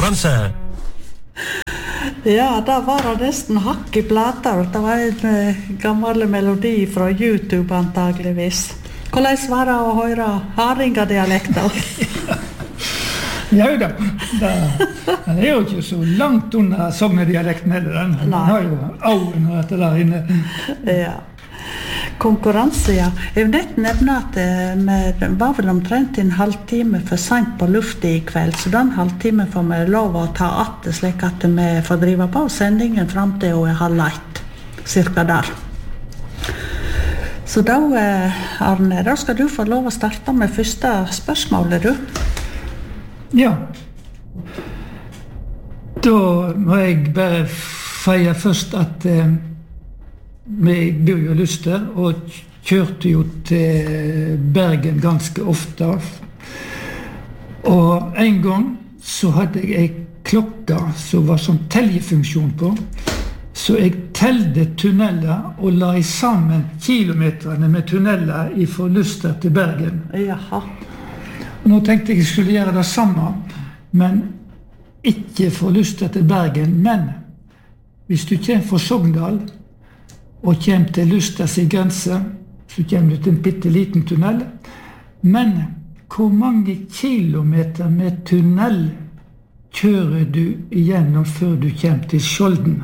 konkurranse. Ja, da var det nesten hakk I plater. Det var en gammel melodi fra YouTube antageligvis. Hvordan var det å høre haringadialekter? Ja da, den jo ikke så langt under Sognedialekten heller. Den har jo auen og dette der inne. Ja. Konkurranse, ja. Jeg vil nett nevne at vi var vel omtrent en halvtime for sent på lufta I kveld, så den halvtime får vi lov å ta atte, slik at vi får drive på sendingen frem til hun 12:30, cirka der. Så da, Arne, da skal du få lov å starte med første spørsmålet, du. Ja. Da må jeg bare feie først at vi bor jo Luster og kjørte jo til Bergen ganske ofte. Og en gang så hadde jeg en klokke som var sånn teljefunksjon på, så jeg telde tunneler og la sammen kilometerne med tunneler fra Luster til Bergen. Jaha. Nå tenkte jeg skulle gjøre det samme, men ikke fra Luster til Bergen. Men hvis du kommer fra Sogndal og kommer til Lusters grense, så kommer du til en bitteliten tunnel. Men hvor mange kilometer med tunnel kjører du igjennom før du kommer til Skjolden?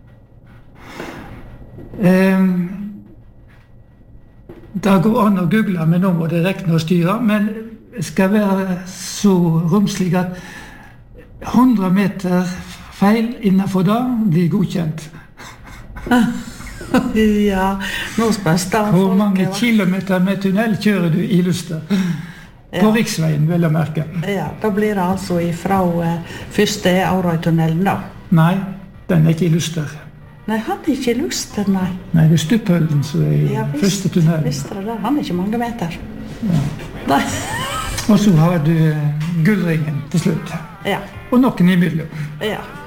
Det går an å google, men nå må det rekne og styre. Men det skal være så romslig at 100 meter feil innenfor det blir godkjent. Ja, nå spørs det. Hvor mange kilometer med tunnel kjører du I Luster? På riksveien, vil jeg merke. Ja, da blir det altså ifra første Aurøytunnelen da. Nei, den ikke I Luster. Nei, han ikke Luster, nei. Nei, det Stuphøllen som I første tunnel. Visste det, han ikke mange meter. Ja. Nei. Og så har du Gullringen til slutt. Ja. Og noen imellom. Ja.